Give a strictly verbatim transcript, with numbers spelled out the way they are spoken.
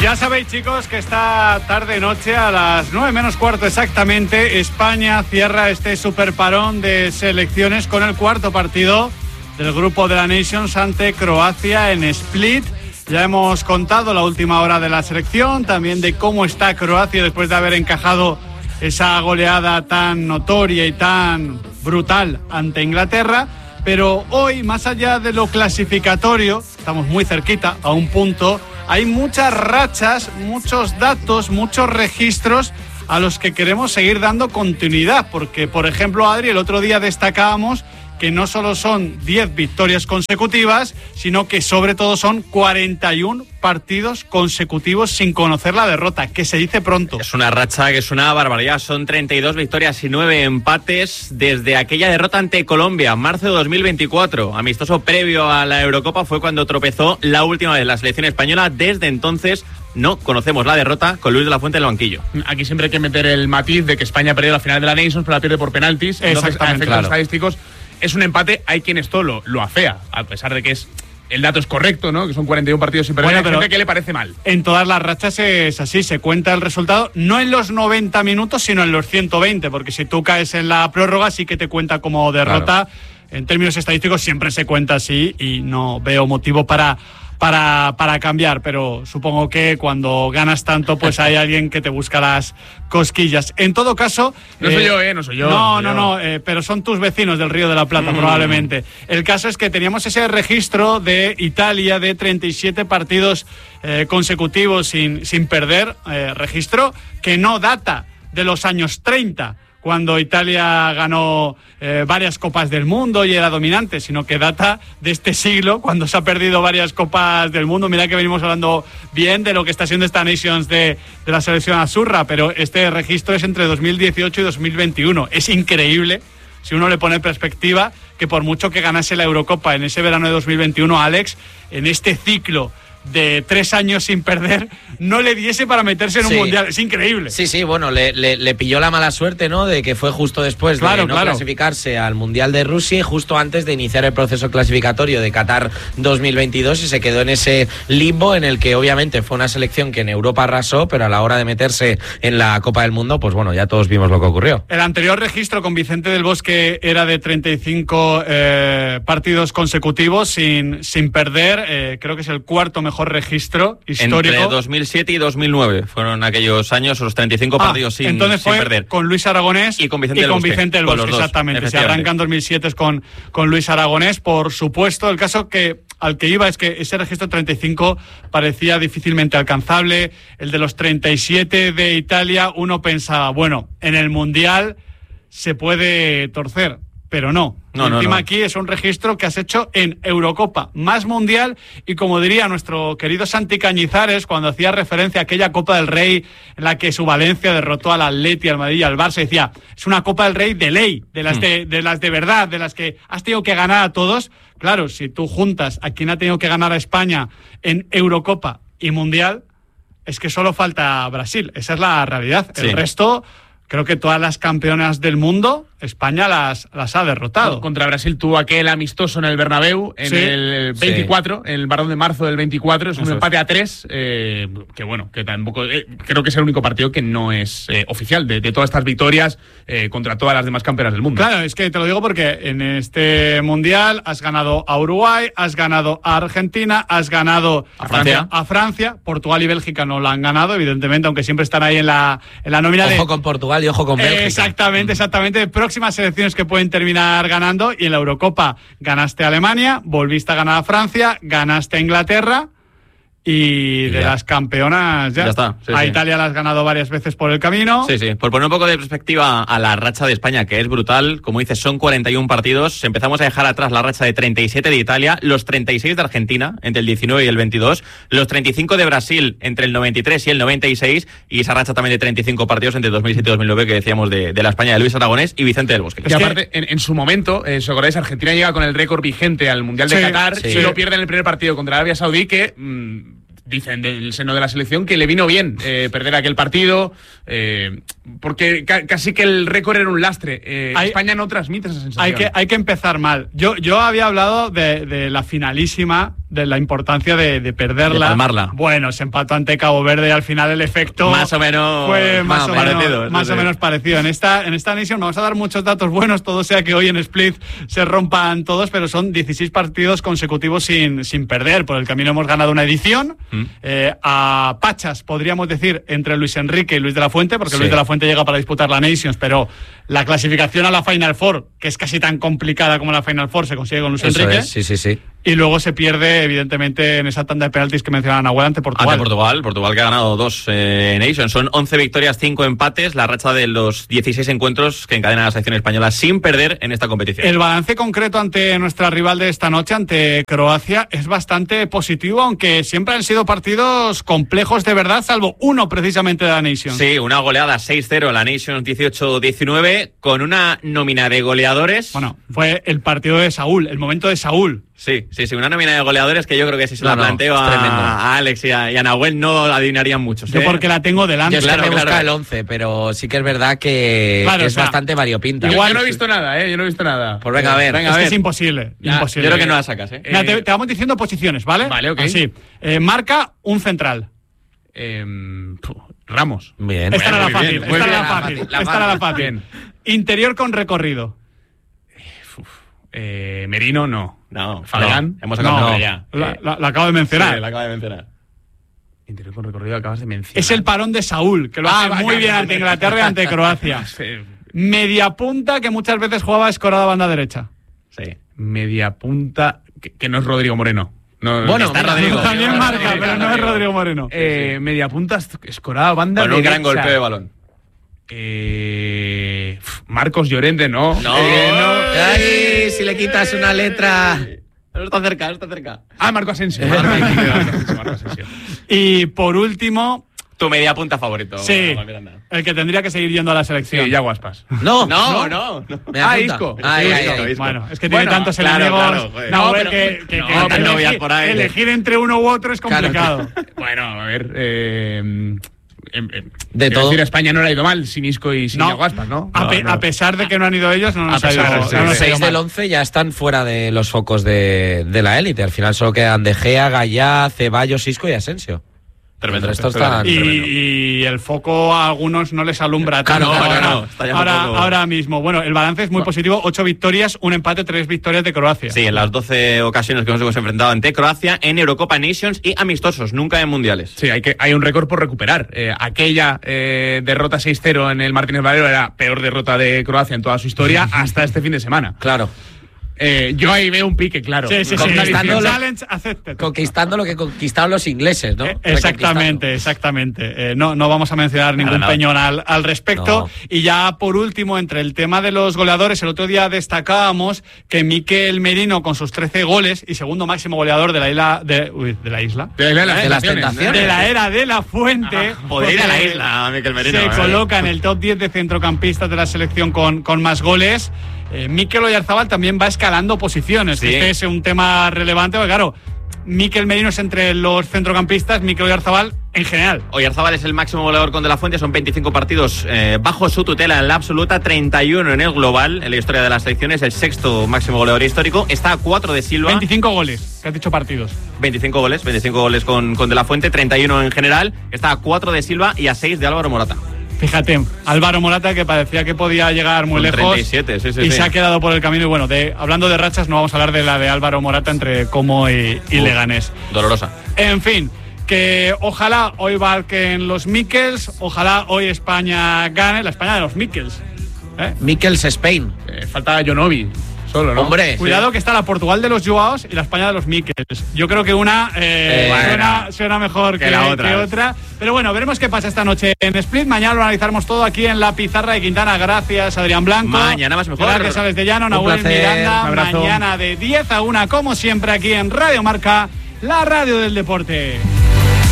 Ya sabéis, chicos, que esta tarde-noche a las nueve menos cuarto exactamente, España cierra este superparón de selecciones con el cuarto partido del grupo de la Nations ante Croacia en Split. Ya hemos contado la última hora de la selección, también de cómo está Croacia después de haber encajado esa goleada tan notoria y tan brutal ante Inglaterra. Pero hoy, más allá de lo clasificatorio, estamos muy cerquita, a un punto, hay muchas rachas, muchos datos, muchos registros a los que queremos seguir dando continuidad. Porque, por ejemplo, Adri, el otro día destacábamos que no solo son diez victorias consecutivas, sino que sobre todo son cuarenta y uno partidos consecutivos sin conocer la derrota, que se dice pronto. Es una racha que es una barbaridad, son treinta y dos victorias y nueve empates desde aquella derrota ante Colombia, marzo de dos mil veinticuatro, amistoso previo a la Eurocopa, fue cuando tropezó la última vez la selección española. Desde entonces no conocemos la derrota con Luis de la Fuente en el banquillo. Aquí siempre hay que meter el matiz de que España perdió la final de la Nations, pero la pierde por penaltis. Entonces, a efectos claro. estadísticos, es un empate. Hay quien esto lo, lo afea, a pesar de que es el dato es correcto, ¿no? Que son cuarenta y uno partidos sin perder. Bueno, pero ¿qué le parece mal? En todas las rachas es así, se cuenta el resultado, no en los noventa minutos, sino en los ciento veinte, porque si tú caes en la prórroga sí que te cuenta como derrota. Claro. En términos estadísticos siempre se cuenta así y no veo motivo para... Para, para cambiar, pero supongo que cuando ganas tanto, pues hay alguien que te busca las cosquillas. En todo caso... No eh, soy yo, ¿eh? No soy yo. No, no, no, no, eh, pero son tus vecinos del Río de la Plata, mm. probablemente. El caso es que teníamos ese registro de Italia de treinta y siete partidos eh, consecutivos sin, sin perder, eh, registro que no data de los años treinta, cuando Italia ganó eh, varias copas del mundo y era dominante, sino que data de este siglo, cuando se ha perdido varias copas del mundo. Mira que venimos hablando bien de lo que está siendo esta Nations de, de la selección azurra, pero este registro es entre dos mil dieciocho y dos mil veintiuno. Es increíble, si uno le pone en perspectiva, que por mucho que ganase la Eurocopa en ese verano de dos mil veintiuno, Alex, en este ciclo de tres años sin perder, no le diese para meterse en un sí. mundial. Es increíble. Sí, sí, bueno, le, le, le pilló la mala suerte, ¿no? De que fue justo después claro, de no claro. clasificarse al Mundial de Rusia y justo antes de iniciar el proceso clasificatorio de Qatar dos mil veintidós, y se quedó en ese limbo en el que obviamente fue una selección que en Europa arrasó, pero a la hora de meterse en la Copa del Mundo, pues bueno, ya todos vimos lo que ocurrió. El anterior registro con Vicente del Bosque era de treinta y cinco eh, partidos consecutivos sin, sin perder. Eh, creo que es el cuarto mejor registro histórico. Entre dos mil siete y dos mil nueve fueron aquellos años, los treinta y cinco ah, partidos sin, entonces sin fue perder. Con Luis Aragonés y con Vicente, y del, con Bosque, Vicente del Bosque, con los exactamente. dos, Se arranca en dos mil siete con, con Luis Aragonés, por supuesto. El caso que al que iba es que ese registro treinta y cinco parecía difícilmente alcanzable. El de los treinta y siete de Italia, uno pensaba, bueno, en el Mundial se puede torcer, pero no. No, no, encima no. aquí es un registro que has hecho en Eurocopa, más mundial, y como diría nuestro querido Santi Cañizares cuando hacía referencia a aquella Copa del Rey en la que su Valencia derrotó al Atleti, al Madrid y al Barça, decía, es una Copa del Rey de ley, de las, mm. de, de las de verdad, de las que has tenido que ganar a todos. Claro, si tú juntas a quien ha tenido que ganar a España en Eurocopa y Mundial, es que solo falta Brasil, esa es la realidad. El sí. resto, creo que todas las campeonas del mundo, España las, las ha derrotado. Contra Brasil tuvo aquel amistoso en el Bernabéu en sí, el veinticuatro, sí. en el Barón de marzo del veinticuatro, es un Eso empate es. a tres, eh, que bueno, que tampoco eh, creo que es el único partido que no es eh, oficial de, de todas estas victorias eh, contra todas las demás campeonas del mundo. Claro, es que te lo digo porque en este Mundial has ganado a Uruguay, has ganado a Argentina, has ganado a Francia, a Francia, Portugal y Bélgica no la han ganado, evidentemente, aunque siempre están ahí en la, en la nómina. Ojo de... con Portugal y ojo con Bélgica. Exactamente, exactamente. Próximas selecciones que pueden terminar ganando, y en la Eurocopa ganaste a Alemania, volviste a ganar a Francia, ganaste a Inglaterra, y de ya. las campeonas ya, ya está, sí, a sí. Italia la has ganado varias veces por el camino. Sí, sí, por poner un poco de perspectiva a la racha de España, que es brutal, como dices, son cuarenta y uno partidos, empezamos a dejar atrás la racha de treinta y siete de Italia, los treinta y seis de Argentina entre el diecinueve y el veintidós, los treinta y cinco de Brasil entre el noventa y tres y el noventa y seis, y esa racha también de treinta y cinco partidos entre dos mil siete y dos mil nueve que decíamos de, de la España de Luis Aragonés y Vicente del Bosque. Y aparte, en, en su momento, eh, si os acordáis, Argentina llega con el récord vigente al Mundial de sí, Qatar, sí. y lo pierde en el primer partido contra Arabia Saudí, que... Mmm, dicen del seno de la selección que le vino bien eh, perder aquel partido, eh, porque ca- casi que el récord era un lastre. Eh, hay, España no transmite esa sensación. Hay que, hay que empezar mal. Yo, yo había hablado de, de la finalísima de la importancia de, de perderla. De palmarla. Bueno, se empató ante Cabo Verde y al final el efecto más o menos fue más, o, parecido, menos, más sí, o sí. menos parecido. En esta, en esta Nation vamos a dar muchos datos buenos, todo sea que hoy en Split se rompan todos, pero son dieciséis partidos consecutivos sin, sin perder. Por el camino hemos ganado una edición, mm. eh, a pachas, podríamos decir, entre Luis Enrique y Luis de la Fuente, porque sí. Luis de la Fuente llega para disputar la Nations, pero la clasificación a la Final Four, que es casi tan complicada como la Final Four, se consigue con Luis Eso Enrique. Es, sí, sí, sí. Y luego se pierde, evidentemente, en esa tanda de penaltis que mencionaba Nahuel ante Portugal. Ante Portugal, Portugal que ha ganado dos eh, Nations. Son once victorias, cinco empates, la racha de los dieciséis encuentros que encadena la selección española sin perder en esta competición. El balance concreto ante nuestra rival de esta noche, ante Croacia, es bastante positivo, aunque siempre han sido partidos complejos de verdad, salvo uno precisamente de la Nations. Sí, una goleada seis cero en la Nations dieciocho diecinueve, con una nómina de goleadores. Bueno, fue el partido de Saúl, el momento de Saúl. Sí, sí, sí, una nómina de goleadores que yo creo que si se no, la planteo no, a, a Alex y a, y a Nahuel no adivinarían muchos. Yo ¿eh? porque la tengo delante. Yo es claro, que me claro. busca el once, pero sí que es verdad que claro, es o sea, bastante variopinta. Igual yo no he visto nada, ¿eh? Yo no he visto nada. Pues venga, a ver. Venga, es a ver. Que es imposible. Ya, imposible. Yo creo que no la sacas, ¿eh? Mira, te, te vamos diciendo posiciones, ¿vale? Vale, ok. Así. Eh, marca un central. Eh, Ramos. Bien. Esta Bueno, era la fácil. bien, Esta bien, era la la fácil. fácil, la Esta era la fácil. fácil. Bien. Interior con recorrido. Eh, Merino, no. No, Fabián. no, hemos sacado No, no, ya. La, la, la acabo de mencionar. Sí, la acabo de mencionar. Interior con recorrido acabas de mencionar. Es el parón de Saúl, que lo Ah, hace vale, muy vale, bien vale. ante Inglaterra y ante Croacia. Sí. Media punta que muchas veces jugaba escorada a banda derecha. Sí. Media punta, que, que no es Rodrigo Moreno. No, Bueno, está mira, Rodrigo. También marca, pero no es Rodrigo Moreno. Eh, media punta, escorada, banda Con un derecha. gran golpe de balón. Eh, Marcos Llorente, no. No. Eh, no. Ay, si le quitas una letra. No está cerca, no está cerca. Ah, Marco Asensio. Marco Asensio, Marco Asensio. Y por último, Tu media punta favorito. sí, Juan Miranda. el que tendría que seguir yendo a la selección. Sí, ya Guaspas. No, No, no, no. Me da Ah, punta. Isco. Ay, ay, Isco, ay. Isco. Bueno, es que tiene Bueno, tantos claro, enemigos. claro, joder. no, No, pero pero- que, que, no, que pero elegir, novias por ahí. elegir entre uno u otro es complicado. Bueno, a ver. Eh, em, em, De quiero todo. decir, a España no le ha ido mal sin Isco y sin No. Guaspas, ¿no? A, No, pe- no. a pesar de que no han ido ellos, no nos A ha ido, pesar, no sí, nos ha sí. ido Seis mal. del once ya están fuera de los focos de, de la élite. Al final solo quedan De Gea, Gallá, Ceballos, Isco y Asensio. Tremendo. El resto Tremendo. están- Y, tremendo. y el foco a algunos no les alumbra Claro, tanto claro, ahora, no, está ya un ahora, poco- ahora mismo. Bueno, el balance es muy positivo, ocho victorias, un empate, tres victorias de Croacia. Sí, en las doce ocasiones que nos hemos enfrentado ante Croacia en Eurocopa Nations y amistosos, nunca en mundiales. Sí, hay, que, hay un récord por recuperar. Eh, aquella eh, derrota seis cero en el Martínez Valero era la peor derrota de Croacia en toda su historia hasta este fin de semana. Claro. Eh, yo ahí veo un pique, claro. Sí, sí, sí. Conquistando lo- Challenge accepted. Conquistando lo que conquistaron los ingleses, ¿no? Eh, Exactamente, exactamente. Eh, no, no vamos a mencionar ningún nada. peñón al, al respecto. No. Y ya por último, entre el tema de los goleadores, el otro día destacábamos que Mikel Merino con sus trece goles y segundo máximo goleador de la isla de, uy, de la isla. De, la- De las tentaciones. De la era de la Fuente. Podría ir a la porque isla, Mikel Merino. Se ¿eh? coloca en el top diez de centrocampistas de la selección con, con más goles. Eh, Mikel Oyarzabal también va escalando posiciones. Sí. Este es un tema relevante, porque claro, Mikel Merino es entre los centrocampistas, Mikel Oyarzabal en general. Oyarzabal es el máximo goleador con De la Fuente, son veinticinco partidos eh, bajo su tutela en la absoluta, treinta y uno en el global, en la historia de las selecciones, el sexto máximo goleador histórico, está a cuatro de Silva, veinticinco goles, que has dicho partidos. veinticinco goles, veinticinco goles con, con De la Fuente, treinta y uno en general, está a cuatro de Silva y a seis de Álvaro Morata. Fíjate, Álvaro Morata, que parecía que podía llegar muy Con lejos. treinta y siete, sí, sí, y sí. se ha quedado por el camino. Y bueno, de, hablando de rachas, no vamos a hablar de la de Álvaro Morata entre Como y, y Uf. Leganés. Dolorosa. En fin, que ojalá hoy marquen los Mikels, ojalá hoy España gane, la España de los Mikels. ¿eh? Mikels Spain. Eh, falta Jonovi solo, ¿no? Hombre. Cuidado que está la Portugal de los Joaos y la España de los Mikels. Yo creo que una eh, Eh, suena, bueno, suena mejor que, que la otra. que otra. Pero bueno, veremos qué pasa esta noche en Split. Mañana lo analizaremos todo aquí en la pizarra de Quintana. Gracias, Adrián Blanco. Mañana más mejor. Gracias, Alex de Llano, Un Nahuel placer. Miranda. Un abrazo. Mañana de diez a una, como siempre, aquí en Radio Marca, la radio del deporte.